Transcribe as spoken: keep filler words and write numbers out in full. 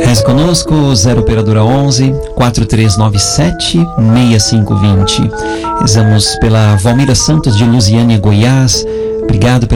Reze conosco, zero operadora onze, quatro três nove sete, seis cinco dois zero. Rezamos pela Valmira Santos de Lusiânia, Goiás. Obrigado pela